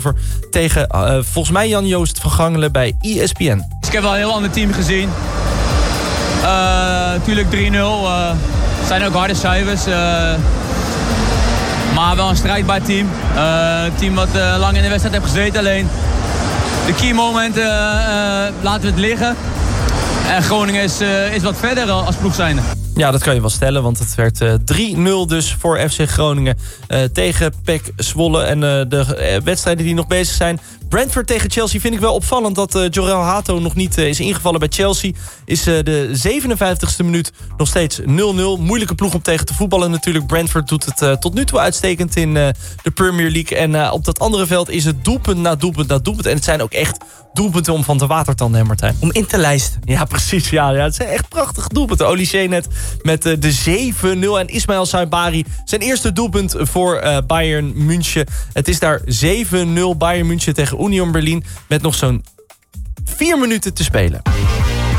tegen volgens mij Jan-Joost van Gangelen bij ESPN. Ik heb wel een heel ander team gezien. Natuurlijk 3-0. Zijn ook harde cijfers. Maar wel een strijdbaar team. Een team wat lang in de wedstrijd heeft gezeten. Alleen de key momenten laten we het liggen. En Groningen is wat verder als ploeg zijnde. Ja, dat kan je wel stellen, want het werd 3-0 dus voor FC Groningen tegen PEC Zwolle. En de wedstrijden die nog bezig zijn. Brentford tegen Chelsea vind ik wel opvallend dat Jorel Hato nog niet is ingevallen bij Chelsea. Is de 57ste minuut nog steeds 0-0. Moeilijke ploeg om tegen te voetballen natuurlijk. Brentford doet het tot nu toe uitstekend in de Premier League. En op dat andere veld is het doelpunt na doelpunt na doelpunt. En het zijn ook echt doelpunten om van te watertanden, hè Martijn? Om in te lijsten. Ja, precies. Ja, het zijn echt prachtige doelpunten. Olysée net met de 7-0 en Ismaël Saibari. Zijn eerste doelpunt voor Bayern München. Het is daar 7-0 Bayern München tegen Union Berlin met nog zo'n 4 minuten te spelen.